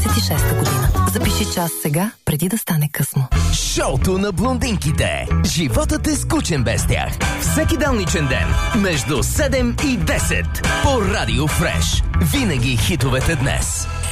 36-та година. Запиши час сега, преди да стане късно. Шоуто на блондинките. Животът е скучен без тях. Всеки делничен ден между 7 и 10 по Радио Фреш. Винаги хитовете днес.